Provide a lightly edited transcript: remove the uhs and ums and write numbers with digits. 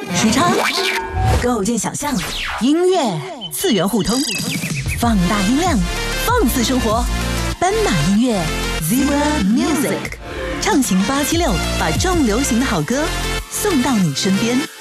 时差，构建想象，音乐次元互通，放大音量，放肆生活。斑马音乐 Zebra Music， 畅行876，把重流行的好歌送到你身边。